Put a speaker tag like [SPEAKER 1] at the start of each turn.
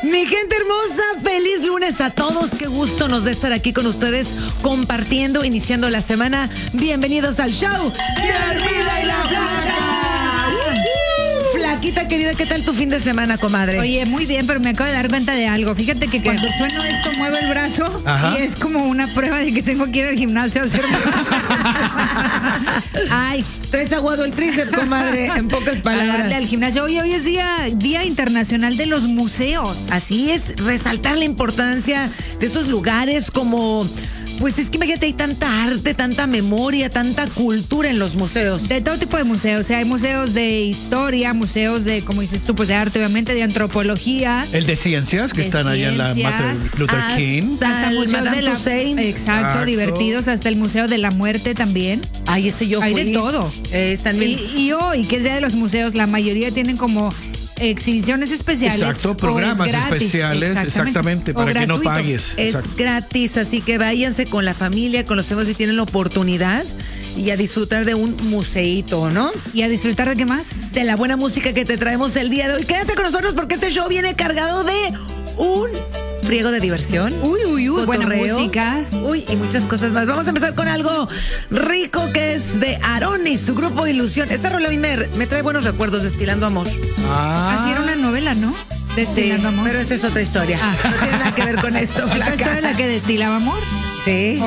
[SPEAKER 1] Mi gente hermosa, feliz lunes a todos. Qué gusto nos da estar aquí con ustedes compartiendo, iniciando la semana. Bienvenidos al show de Arriba y la Flaca. Flaquita querida, ¿qué tal tu fin de semana, comadre?
[SPEAKER 2] Oye, muy bien, pero me acabo de dar cuenta de algo. Fíjate que cuando sueno esto muevo el brazo.
[SPEAKER 3] Ajá.
[SPEAKER 2] Y es como una prueba de que tengo que ir al gimnasio a hacer Ay,
[SPEAKER 1] Traes aguado el tríceps, comadre, en pocas
[SPEAKER 2] para darle al
[SPEAKER 1] palabras.
[SPEAKER 2] gimnasio. Oye, hoy es Día Internacional de los Museos.
[SPEAKER 1] Así es, resaltar la importancia de esos lugares como... Pues es que imagínate, hay tanta arte, tanta memoria, tanta cultura en los museos.
[SPEAKER 2] De todo tipo de museos. O sea, hay museos de historia, museos de, como dices tú, pues de arte, obviamente, de antropología.
[SPEAKER 3] El de ciencias, que
[SPEAKER 2] De
[SPEAKER 3] están allá en la
[SPEAKER 2] ciencias,
[SPEAKER 3] Martin Luther King.
[SPEAKER 1] Hasta el
[SPEAKER 2] museos
[SPEAKER 1] Madame
[SPEAKER 2] de la
[SPEAKER 1] Tussauds.
[SPEAKER 2] Exacto, divertidos, hasta el Museo de la Muerte también.
[SPEAKER 1] Ay, ese yo
[SPEAKER 2] Hay
[SPEAKER 1] fui.
[SPEAKER 2] de todo.
[SPEAKER 1] También.
[SPEAKER 2] Y hoy, que es Día de los Museos, la mayoría tienen como exhibiciones especiales.
[SPEAKER 3] Exacto,
[SPEAKER 2] o es
[SPEAKER 3] programas
[SPEAKER 2] gratis.
[SPEAKER 3] especiales, exactamente,
[SPEAKER 2] O
[SPEAKER 3] para que no
[SPEAKER 2] gratuito.
[SPEAKER 3] pagues.
[SPEAKER 1] Es
[SPEAKER 3] Exacto.
[SPEAKER 1] gratis, así que váyanse con la familia, con los amigos si tienen la oportunidad y a disfrutar de un museíto, ¿no?
[SPEAKER 2] ¿Y a disfrutar de qué más?
[SPEAKER 1] De la buena música que te traemos el día de hoy. Quédate con nosotros porque este show viene cargado de un friego de diversión.
[SPEAKER 2] Uy, buena
[SPEAKER 1] cotorreo,
[SPEAKER 2] música.
[SPEAKER 1] Uy, y muchas cosas más. Vamos a empezar con algo rico que es de Aarón y su grupo Ilusión. Esta rola a mí me trae buenos recuerdos, Destilando Amor.
[SPEAKER 2] Así era una novela, ¿no? Destilando amor.
[SPEAKER 1] Pero esa es otra historia.
[SPEAKER 2] Ah.
[SPEAKER 1] No tiene nada que ver con esto,
[SPEAKER 2] ¿Esta
[SPEAKER 1] flaca.
[SPEAKER 2] historia es la que destilaba amor?
[SPEAKER 1] Sí.